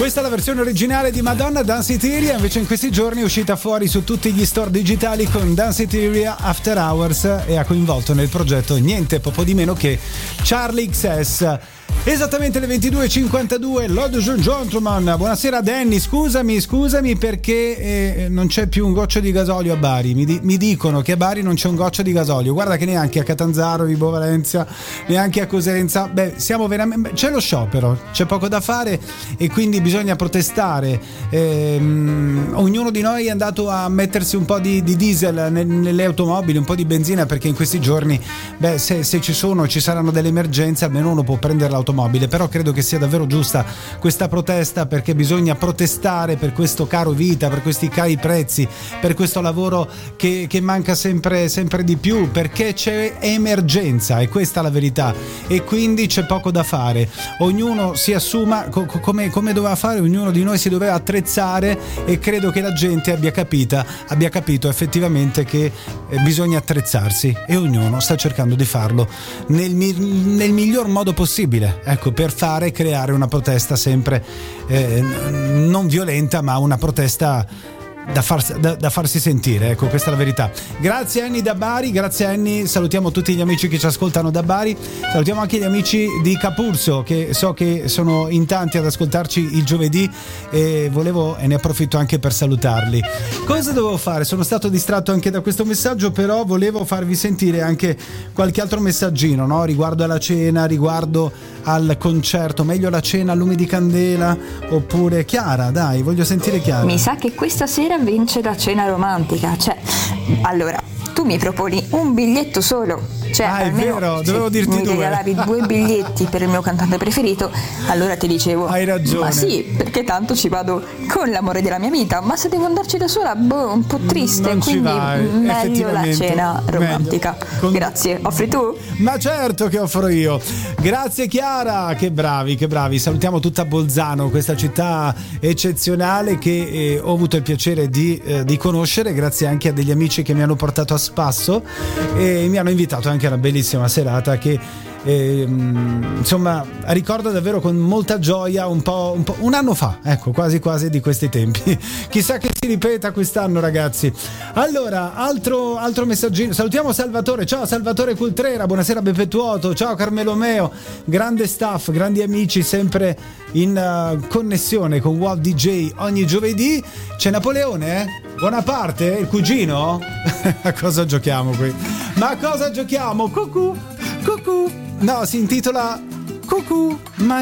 Questa è la versione originale di Madonna Danceteria, invece in questi giorni è uscita fuori su tutti gli store digitali con Danceteria After Hours e ha coinvolto nel progetto niente poco di meno che Charlie XS. Esattamente le 22:52, ladies and gentlemen, buonasera Danny, scusami perché non c'è più un goccio di gasolio a Bari, mi dicono che a Bari non c'è un goccio di gasolio, guarda che neanche a Catanzaro, Vibo Valentia, neanche a Cosenza, siamo veramente, c'è lo sciopero, c'è poco da fare e quindi bisogna protestare, ognuno di noi è andato a mettersi un po' di diesel nelle automobili, un po' di benzina, perché in questi giorni se ci saranno delle emergenze almeno uno può prendere l'automobile, però credo che sia davvero giusta questa protesta, perché bisogna protestare per questo caro vita, per questi cari prezzi, per questo lavoro che manca sempre di più, perché c'è emergenza, e questa è la verità, e quindi c'è poco da fare, ognuno si assuma come doveva fare, ognuno di noi si doveva attrezzare, e credo che la gente abbia capito effettivamente che bisogna attrezzarsi, e ognuno sta cercando di farlo nel miglior modo possibile, ecco, per creare una protesta sempre non violenta, ma una protesta da farsi sentire, ecco, questa è la verità. Grazie Anni da Bari, grazie Anni, salutiamo tutti gli amici che ci ascoltano da Bari, salutiamo anche gli amici di Capurso, che so che sono in tanti ad ascoltarci il giovedì, e ne approfitto anche per salutarli. Cosa dovevo fare? Sono stato distratto anche da questo messaggio, però volevo farvi sentire anche qualche altro messaggino, no? Riguardo alla cena, riguardo al concerto, meglio la cena a lume di candela oppure Chiara, dai, voglio sentire Chiara. Mi sa che questa sera vince la cena romantica, cioè, allora, tu mi proponi un biglietto solo, cioè almeno, è vero, dovevo dirti mi regalavi 2 biglietti per il mio cantante preferito, allora ti dicevo, hai ragione, ma sì, perché tanto ci vado con l'amore della mia vita, ma se devo andarci da sola, un po' triste, non quindi meglio la cena romantica. Grazie, offri tu? Ma certo che offro io. Grazie Chiara, che bravi. Salutiamo tutta Bolzano, questa città eccezionale che ho avuto il piacere di conoscere, grazie anche a degli amici che mi hanno portato a spasso e mi hanno invitato anche a una bellissima serata che insomma ricordo davvero con molta gioia, un po' un anno fa, ecco, quasi di questi tempi. Chissà che si ripeta quest'anno, ragazzi. Allora, altro messaggino. Salutiamo Salvatore, ciao Salvatore Cultrera, buonasera Beppe Tuoto, ciao Carmelo Meo, grande staff, grandi amici, sempre in connessione con Wow DJ ogni giovedì. C'è Napoleone, buona parte, il cugino? A cosa giochiamo qui? Ma a cosa giochiamo? Cucù. No, si intitola Cucù, ma